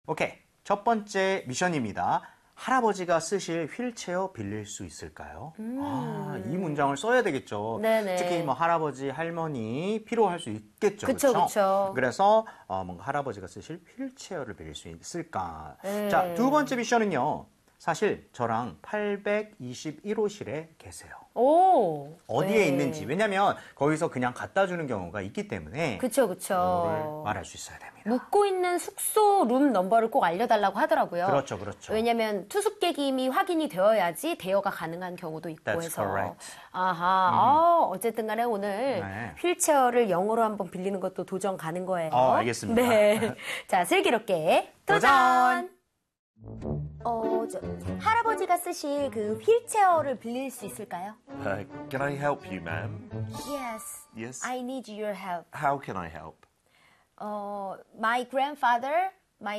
오케이. 첫 번째 미션입니다. 할아버지가 쓰실 휠체어 빌릴 수 있을까요? 이 문장을 써야 되겠죠. 네네. 특히 뭐 할아버지, 할머니 필요할 수 있겠죠. 그쵸, 그렇죠? 그쵸. 그래서 뭔가 할아버지가 쓰실 휠체어를 빌릴 수 있을까? 네. 자, 두 번째 미션은요. 사실 저랑 821호실에 계세요. 오. 어디에 네. 있는지. 왜냐면 거기서 그냥 갖다 주는 경우가 있기 때문에 그쵸, 그거를 그쵸. 말할 수 있어야 됩니다. 묵고 있는 숙소 룸 넘버를 꼭 알려달라고 하더라고요. 그렇죠, 그렇죠. 왜냐면 투숙객임이 확인이 되어야지 대여가 가능한 경우도 있고 That's 해서. correct. 아하. 어쨌든 간에 오늘 네. 휠체어를 영어로 한번 빌리는 것도 도전 가는 거예요. 알겠습니다. 네. 자, 슬기롭게 도전! 할아버지가 쓰실 그 휠체어를 빌릴 수 있을까요? Can I help you, ma'am? Yes. Yes. I need your help. How can I help? My grandfather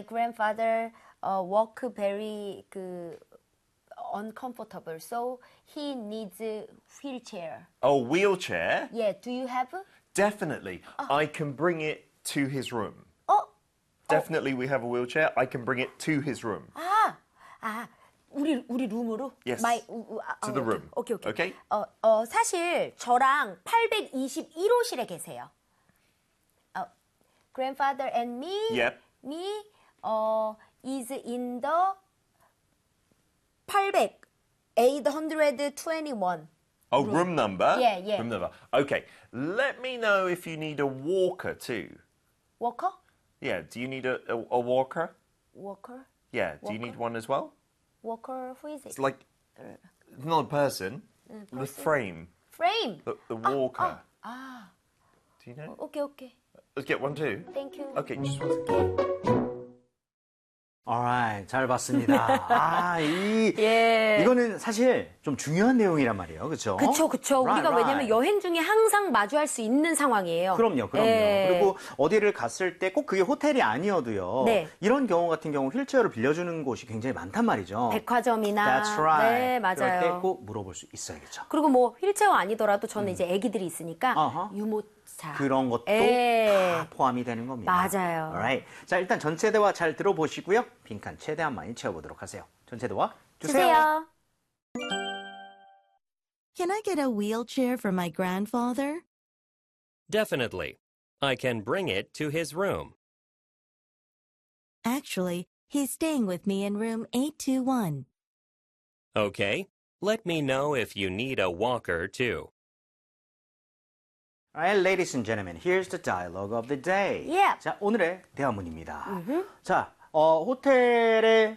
walk very uncomfortable, so he needs a wheelchair. Oh, wheelchair? Yeah, do you have? Definitely. I can bring it to his room. Definitely we have a wheelchair. I can bring it to his room. 우리 룸으로? Yes. To the room. 오케이. Okay? 사실 저랑 821호실에 계세요. Grandfather and me. Yep. Me is in the 821. Oh, room number? Yeah. Room number. Okay. Let me know if you need a walker too. Walker? Yeah. Do you need a walker? Walker? Yeah. Do you need one as well? Walker, who is it? It's like, it's not a person. The frame. Frame. The walker. Do you know? 오케이. Let's get one too. Thank you. Okay, just one second. Alright, 잘 봤습니다. 예. 이거는 사실 좀 중요한 내용이란 말이에요. 그렇죠? 그쵸. 우리가 왜냐면 여행 중에 항상 마주할 수 있는 상황이에요. 그럼요. 예. 그리고 어디를 갔을 때 꼭 그게 호텔이 아니어도요. 네. 이런 경우 같은 경우 휠체어를 빌려주는 곳이 굉장히 많단 말이죠. 백화점이나. That's right. 네, 맞아요. 그럴 때 꼭 물어볼 수 있어야겠죠. 그리고 뭐 휠체어 아니더라도 저는 이제 아기들이 있으니까 어허. 유모차. 그런 것도 예. 다 포함이 되는 겁니다. 맞아요. Alright. 자, 일단 전체 대화 잘 들어보시고요. 빈칸 최대한 많이 채워보도록 하세요. 전체 대화 주세요. Can I get a wheelchair for my grandfather? Definitely. I can bring it to his room. Actually, he's staying with me in room 821. Okay. Let me know if you need a walker too. Alright, ladies and gentlemen, here's the dialogue of the day. Yeah. 자, 오늘의 대화문입니다. 자, 호텔에